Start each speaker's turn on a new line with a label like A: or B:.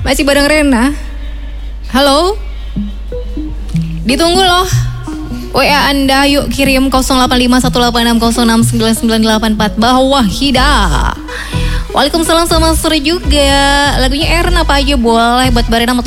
A: Masih bareng Rena. Halo. Ditunggu loh. WA Anda yuk kirim 085186069984 bawah Hida. Waalaikumsalam, selamat sore juga. Lagunya Ern apa aja boleh buat Barena